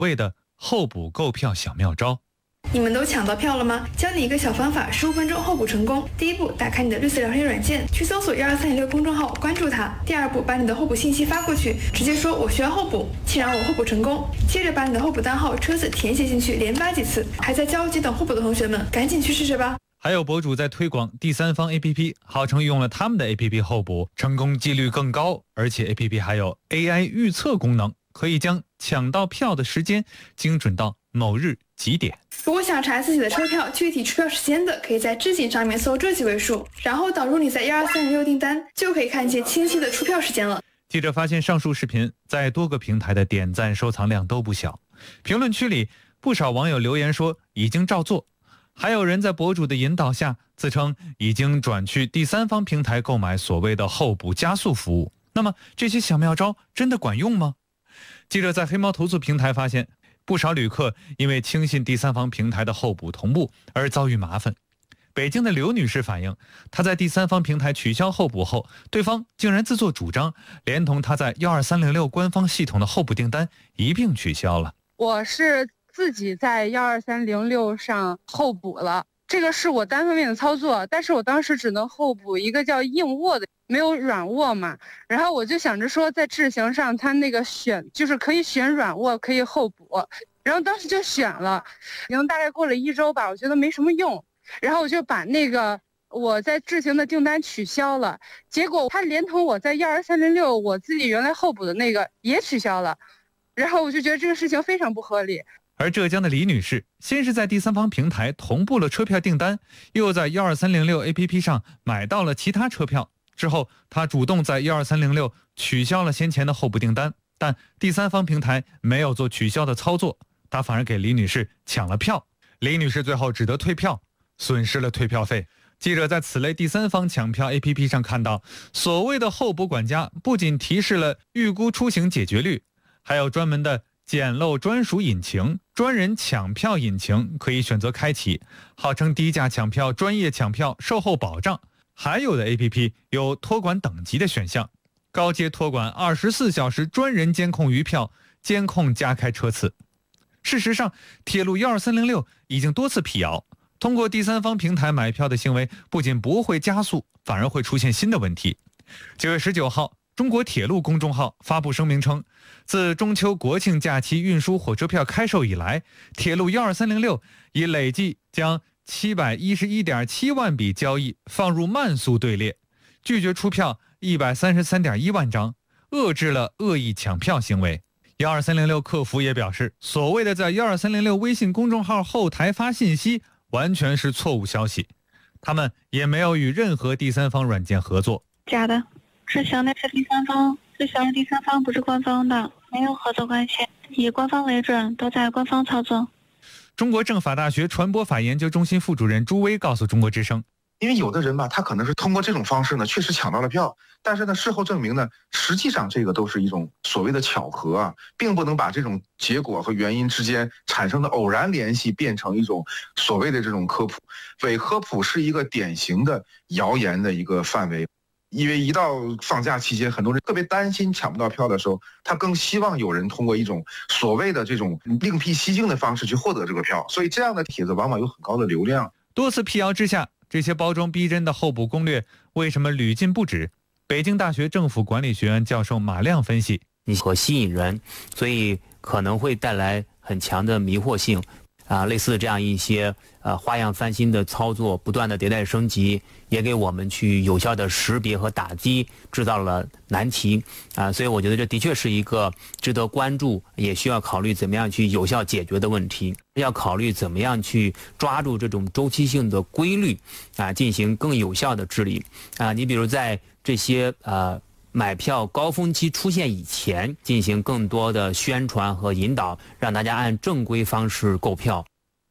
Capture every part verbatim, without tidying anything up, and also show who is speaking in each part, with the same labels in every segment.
Speaker 1: 谓的候补购票小妙招。
Speaker 2: 你们都抢到票了吗？教你一个小方法，十五分钟候补成功。第一步，打开你的绿色聊天软件，去搜索一二三零六公众号，关注它。第二步，把你的候补信息发过去，直接说我需要候补，请让我候补成功。接着把你的候补单号、车子填写进去，连发几次。还在焦急等候补的同学们，赶紧去试试吧。
Speaker 1: 还有博主在推广第三方 A P P， 号称用了他们的 A P P 候补成功几率更高，而且 A P P 还有 A I 预测功能，可以将抢到票的时间精准到某日几点。
Speaker 2: 如果想查自己的车票具体出票时间的，可以在置顶上面搜这几位数，然后导入你在一二三零六订单，就可以看见清晰的出票时间了。
Speaker 1: 记者发现上述视频在多个平台的点赞收藏量都不小，评论区里不少网友留言说已经照做，还有人在博主的引导下自称已经转去第三方平台购买所谓的候补加速服务。那么这些小妙招真的管用吗？记者在黑猫投诉平台发现，不少旅客因为轻信第三方平台的候补同步而遭遇麻烦。北京的刘女士反映，她在第三方平台取消候补后，对方竟然自作主张，连同她在一二三零六官方系统的候补订单一并取消了。
Speaker 3: 我是自己在一二三零六上候补了，这个是我单方面的操作，但是我当时只能候补一个叫硬卧的，没有软卧嘛。然后我就想着说，在智行上它那个选就是可以选软卧，可以候补，然后当时就选了，然后大概过了一周吧，我觉得没什么用，然后我就把那个我在智行的订单取消了，结果它连同我在一二三零六我自己原来候补的那个也取消了，然后我就觉得这个事情非常不合理。
Speaker 1: 而浙江的李女士先是在第三方平台同步了车票订单，又在一二三零六 A P P 上买到了其他车票，之后她主动在一二三零六取消了先前的候补订单，但第三方平台没有做取消的操作，她反而给李女士抢了票，李女士最后只得退票，损失了退票费。记者在此类第三方抢票 A P P 上看到，所谓的候补管家不仅提示了预估出行解决率，还有专门的捡漏专属引擎、专人抢票引擎可以选择开启，号称低价抢票、专业抢票、售后保障。还有的 A P P 有托管等级的选项，高阶托管二十四小时专人监控余票，监控加开车次。事实上，铁路一二三零六已经多次辟谣，通过第三方平台买票的行为不仅不会加速，反而会出现新的问题。九月十九号，中国铁路公众号发布声明称，自中秋国庆假期运输火车票开售以来，铁路一二三零六已累计将七百一十一点七万笔交易放入慢速队列，拒绝出票一百三十三点一万张，遏制了恶意抢票行为。一二三零六客服也表示，所谓的在一二三零六微信公众号后台发信息完全是错误消息，他们也没有与任何第三方软件合作。
Speaker 4: 假的，智行那是第三方，智行是第三方，不是官方的，没有合作关系，以官方为准，都在官方操作。
Speaker 1: 中国政法大学传播法研究中心副主任朱威告诉中国之声，
Speaker 5: 因为有的人吧，他可能是通过这种方式呢，确实抢到了票，但是呢，事后证明呢，实际上这个都是一种所谓的巧合啊，并不能把这种结果和原因之间产生的偶然联系变成一种所谓的这种科普。伪科普是一个典型的谣言的一个范围。因为一到放假期间，很多人特别担心抢不到票的时候，他更希望有人通过一种所谓的这种另辟蹊径的方式去获得这个票，所以这样的帖子往往有很高的流量。
Speaker 1: 多次辟谣之下，这些包装逼真的候补攻略为什么屡禁不止？北京大学政府管理学院教授马亮分析，
Speaker 6: 和吸引人，所以可能会带来很强的迷惑性。啊，类似这样一些呃花样翻新的操作，不断的迭代升级，也给我们去有效的识别和打击制造了难题啊，所以我觉得这的确是一个值得关注，也需要考虑怎么样去有效解决的问题。要考虑怎么样去抓住这种周期性的规律啊，进行更有效的治理啊。你比如在这些呃。买票高峰期出现以前，进行更多的宣传和引导，让大家按正规方式购票。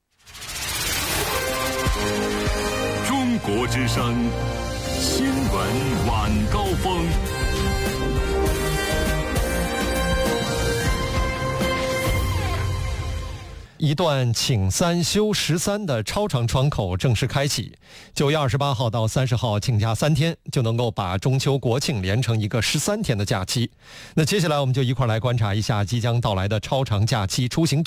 Speaker 7: 中国之声新闻晚高峰。
Speaker 8: 一段请三休十三的超长窗口正式开启，九月二十八号到三十号请假三天，就能够把中秋国庆连成一个十三天的假期。那接下来我们就一块来观察一下即将到来的超长假期出行